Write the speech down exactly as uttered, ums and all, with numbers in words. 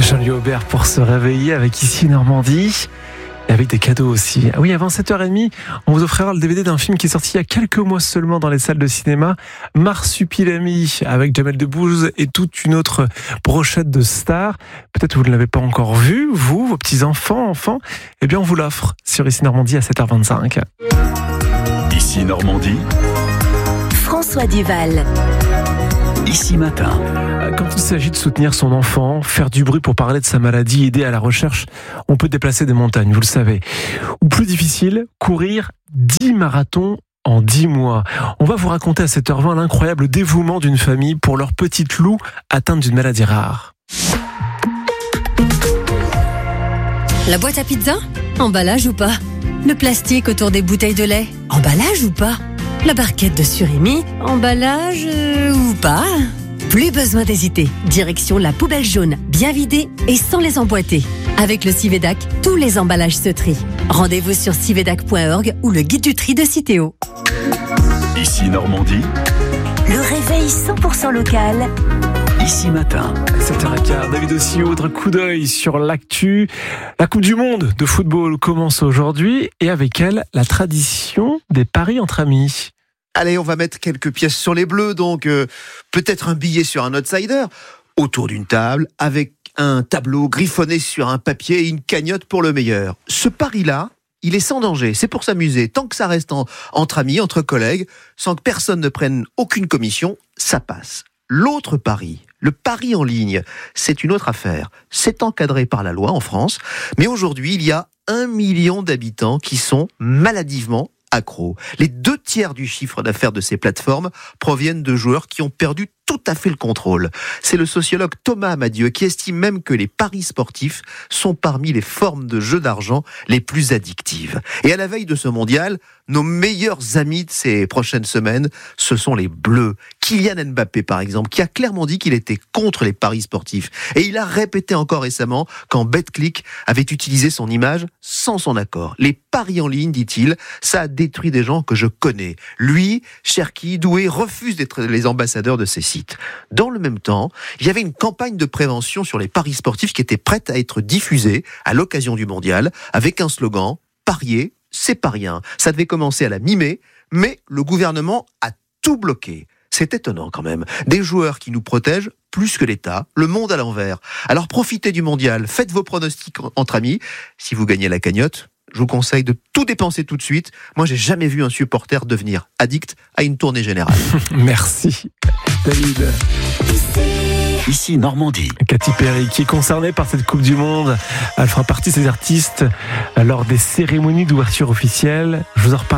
Jean-Louis Aubert pour se réveiller avec Ici Normandie et avec des cadeaux aussi. Ah oui, avant sept heures trente, on vous offrira le D V D d'un film qui est sorti il y a quelques mois seulement dans les salles de cinéma, Marsupilami, avec Jamel Debbouze et toute une autre brochette de stars. Peut-être que vous ne l'avez pas encore vu, vous, vos petits-enfants, enfants. Eh bien, on vous l'offre sur Ici Normandie à sept heures vingt-cinq. Ici Normandie, François Duval. Ici Matin. Quand il s'agit de soutenir son enfant, faire du bruit pour parler de sa maladie, aider à la recherche, on peut déplacer des montagnes, vous le savez. Ou plus difficile, courir dix marathons en dix mois. On va vous raconter à sept heures vingt l'incroyable dévouement d'une famille pour leur petite Lou atteinte d'une maladie rare. La boîte à pizza ? Emballage ou pas ? Le plastique autour des bouteilles de lait ? Emballage ou pas ? La barquette de surimi ? Emballage euh, ou pas ? Plus besoin d'hésiter. Direction la poubelle jaune, bien vidée et sans les emboîter. Avec le Civedac, tous les emballages se trient. Rendez-vous sur civedac point org ou le guide du tri de Citeo. Ici Normandie, Le réveil cent pour cent local. Ici Matin. sept heures quinze, David aussi, autre coup d'œil sur l'actu. La Coupe du Monde de football commence aujourd'hui et avec elle, la tradition des paris entre amis. Allez, on va mettre quelques pièces sur les bleus, donc euh, peut-être un billet sur un outsider, autour d'une table, avec un tableau griffonné sur un papier et une cagnotte pour le meilleur. Ce pari-là, il est sans danger, c'est pour s'amuser. Tant que ça reste en, entre amis, entre collègues, sans que personne ne prenne aucune commission, ça passe. L'autre pari, le pari en ligne, c'est une autre affaire. C'est encadré par la loi en France, mais aujourd'hui, il y a un million d'habitants qui sont maladivement accros. Les deux tiers du chiffre d'affaires de ces plateformes proviennent de joueurs qui ont perdu tout à fait le contrôle. C'est le sociologue Thomas Amadieu qui estime même que les paris sportifs sont parmi les formes de jeux d'argent les plus addictives. Et à la veille de ce mondial, nos meilleurs amis de ces prochaines semaines, ce sont les Bleus. Kylian Mbappé, par exemple, qui a clairement dit qu'il était contre les paris sportifs. Et il a répété encore récemment quand Betclic avait utilisé son image sans son accord. Les paris en ligne, dit-il, ça a détruit des gens que je connais. Lui, Cherki, Doué, refusent d'être les ambassadeurs de ces sites. Dans le même temps, il y avait une campagne de prévention sur les paris sportifs qui était prête à être diffusée à l'occasion du mondial avec un slogan « Parier, c'est pas rien ». Ça devait commencer à la mi-mai, mais le gouvernement a tout bloqué. C'est étonnant quand même. Des joueurs qui nous protègent plus que l'État, le monde à l'envers. Alors profitez du mondial, faites vos pronostics entre amis. Si vous gagnez la cagnotte, je vous conseille de tout dépenser tout de suite. Moi, j'ai jamais vu un supporter devenir addict à une tournée générale. Merci, David. Ici Normandie. Katy Perry, qui est concernée par cette Coupe du Monde, elle fera partie de ces artistes lors des cérémonies d'ouverture officielle. Je vous en reparle.